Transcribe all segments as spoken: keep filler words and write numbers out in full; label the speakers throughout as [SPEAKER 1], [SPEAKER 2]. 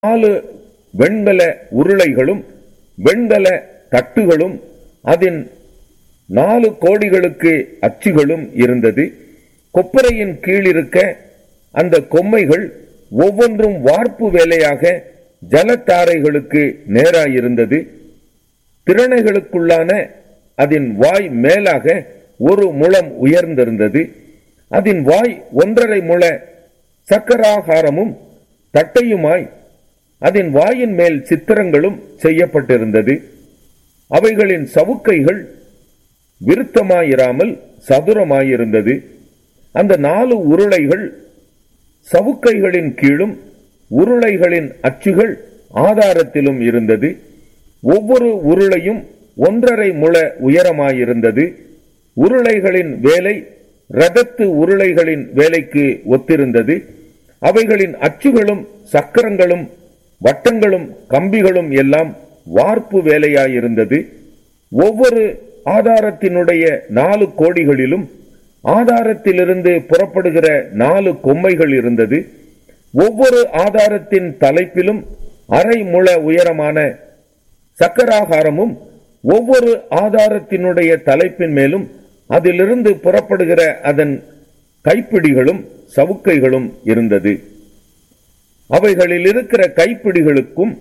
[SPEAKER 1] நாலு வெண்கல உருளைகளும் வெண்கல தட்டுகளும் அதன் நாலு கோடிகளுக்கு அச்சுகளும் இருந்தது. கொப்பரையின் கீழ் இருக்க அந்த கொம்மைகள் ஒவ்வொன்றும் வார்ப்பு வேலையாக ஜலத்தாரைகளுக்கு நேராயிருந்தது. திறனைகளுக்குள்ளான அதன் வாய் மேலாக ஒரு முழம் உயர்ந்திருந்தது. அதன் வாய் ஒன்றரை முழ சக்கராகாரமும் தட்டையுமாய் அதன் வாயின் மேல் சித்திரங்களும் செய்யப்பட்டிருந்தது. அவைகளின் சவுக்கைகள் விருத்தமாயிராமல் சதுரமாயிருந்தது. அந்த நாலு உருளைகள் சவுக்கைகளின் கீழும் உருளைகளின் அச்சுகள் ஆதாரத்திலும் இருந்தது. ஒவ்வொரு உருளையும் ஒன்றரை முழ உயரமாயிருந்தது. உருளைகளின் வேலை இரதத்து உருளைகளின் வேலைக்கு ஒத்திருந்தது. அவைகளின் அச்சுகளும் சக்கரங்களும் வட்டங்களும் கம்பிகளும் எல்லாம் வார்ப்பு வேலையாயிருந்தது. ஒவ்வொரு ஆதாரத்தினுடைய நாலு கோடிகளிலும் ஆதாரத்திலிருந்து புறப்படுகிற நாலு கொம்மைகள் இருந்தது. ஒவ்வொரு ஆதாரத்தின் தலைப்பிலும் அரை முழ உயரமான சக்கராகாரமும் ஒவ்வொரு ஆதாரத்தினுடைய தலைப்பின் மேலும் அதிலிருந்து புறப்படுகிற அதன் கைப்பிடிகளும் சவுக்கைகளும் இருந்தது. அவைகளில் இருக்கிற கைப்பிடிகளுக்கும்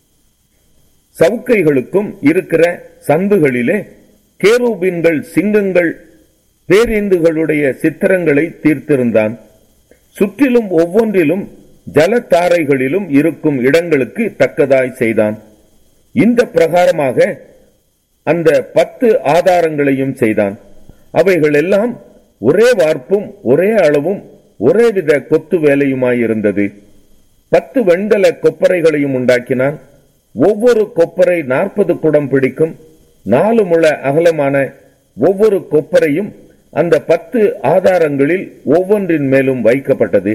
[SPEAKER 1] சவுக்கைகளுக்கும் இருக்கிற சந்துகளிலே கேருபீன்கள் சிங்கங்கள் பேரீந்துகளுடைய சித்திரங்களை தீர்த்திருந்தான். சுற்றிலும் ஒவ்வொன்றிலும் ஜலத்தாரைகளிலும் இருக்கும் இடங்களுக்கு தக்கதாய் செய்தான். இந்த பிரகாரமாக அந்த பத்து ஆதாரங்களையும் செய்தான். அவைகள் எல்லாம் ஒரே வார்ப்பும் ஒரே அளவும் ஒரே வித கொத்து வேலையுமாயிருந்தது. பத்து வெண்கல கொப்பரைகளையும் உண்டாக்கினான். ஒவ்வொரு கொப்பரை நாற்பது குடம் பிடிக்கும். நாலு முழ அகலமான ஒவ்வொரு கொப்பரையும் அந்த பத்து ஆதாரங்களில் ஒவ்வொன்றின் மேலும் வைக்கப்பட்டது.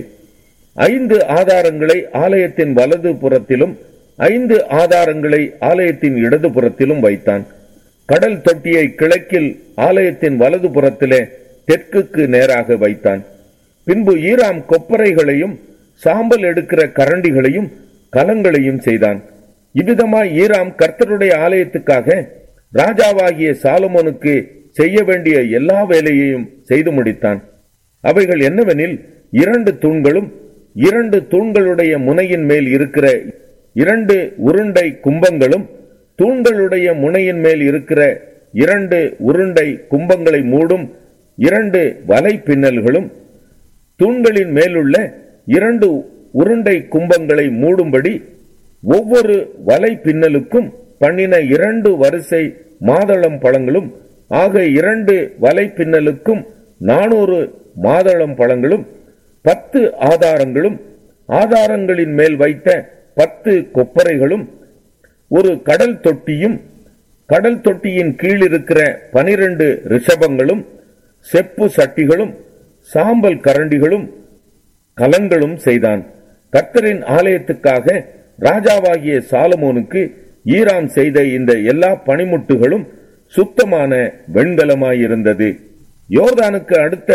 [SPEAKER 1] ஐந்து ஆதாரங்களை ஆலயத்தின் வலது புறத்திலும் ஐந்து ஆதாரங்களை ஆலயத்தின் இடது புறத்திலும் வைத்தான். கடல் தொட்டியை கிழக்கில் ஆலயத்தின் வலது புறத்திலே தெற்குக்கு நேராக வைத்தான். பின்பு ஈராம் கொப்பரைகளையும் சாம்பல் எடுக்கிற கரண்டிகளையும் கலங்களையும் செய்தான். இவ்விதமாய் ஈராம் கர்த்தருடைய ஆலயத்துக்காக ராஜாவாகிய சாலமோனுக்கு செய்ய வேண்டிய எல்லா வேலையையும் செய்து முடித்தான். அவைகள் என்னவெனில், இரண்டு தூண்களும் இரண்டு தூண்களுடைய முனையின் மேல் இருக்கிற இரண்டு உருண்டை கும்பங்களும் தூண்களுடைய முனையின் மேல் இருக்கிற இரண்டு உருண்டை கும்பங்களை மூடும் இரண்டு வலை பின்னல்களும் தூண்களின் மேலுள்ள இரண்டு உருண்டை கும்பங்களை மூடும்படி ஒவ்வொரு வலை பின்னலுக்கும் பண்ணின இரண்டு வரிசை மாதளம் பழங்களும் ஆக இரண்டு வலை பின்னலுக்கும் நானூறு மாதளம் பழங்களும் பத்து ஆதாரங்களும் ஆதாரங்களின் மேல் வைத்த பத்து கொப்பரைகளும் ஒரு கடல் தொட்டியும் கடல் தொட்டியின் கீழ் இருக்கிற பனிரெண்டு ரிஷபங்களும் செப்பு சட்டிகளும் சாம்பல் கரண்டிகளும் கலங்களும் செய்தான். கர்த்தரின் ஆலயத்துக்காக ராஜாவாகிய சாலமோனுக்கு ஈராம் செய்த இந்த எல்லா பணிமுட்டுகளும் சுத்தமான வெண்கலமாயிருந்தது. யோர்தானுக்கு அடுத்த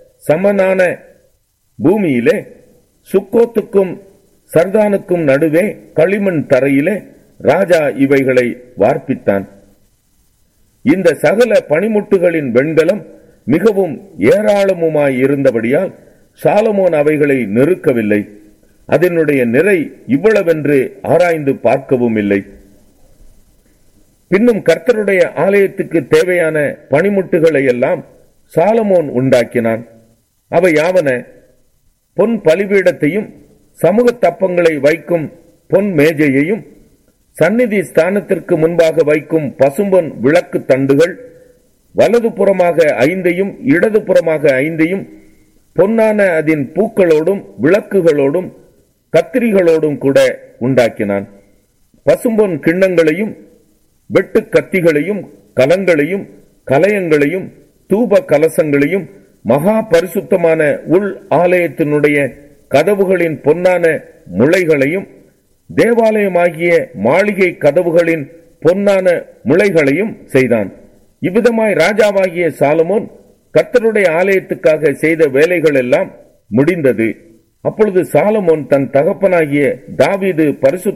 [SPEAKER 1] சமனான பூமியிலே சுக்கோத்துக்கும் சர்தானுக்கும் நடுவே களிமண் தரையிலே ராஜா இவைகளை வார்ப்பித்தான். இந்த சகல பணிமுட்டுகளின் வெண்கலம் மிகவும் ஏராளமுமாய் இருந்தபடியால் சாலமோன் அவைகளை நெருக்கவில்லை. அதனுடைய நிறை இவ்வளவென்று ஆராய்ந்து பார்க்கவும் இல்லை. பின்னும் கர்த்தருடைய ஆலயத்துக்கு தேவையான பணிமுட்டுகளை எல்லாம் சாலமோன் உண்டாக்கினான். அவை யாவன: பொன் பலிபீடத்தையும் சமூக தப்பங்களை வைக்கும் பொன் மேஜையையும் சந்நிதி ஸ்தானத்திற்கு முன்பாக வைக்கும் பசும்பொன் விளக்கு தண்டுகள் வலது புறமாக ஐந்தையும் இடது புறமாக ஐந்தையும் பொன்னான அதன் பூக்களோடும் விளக்குகளோடும் கத்திரிகளோடும் கூட உண்டாக்கினான். பசும்பொன் கிண்ணங்களையும் வெட்டு கத்திகளையும் கலங்களையும் கலயங்களையும் தூப கலசங்களையும் மகா பரிசுத்தமான உள் ஆலயத்தினுடைய கதவுகளின் பொன்னான முளைகளையும் தேவாலயமாகிய மாளிகை கதவுகளின் பொன்னான முளைகளையும் செய்தான். இவ்விதமாய் ராஜாவாகிய சாலமோன் கர்த்தருடைய ஆலயத்துக்காக செய்த வேலைகள் எல்லாம் முடிந்தது. அப்பொழுது சாலமோன் தன் தகப்பனாகிய தாவீது பரிசுத்த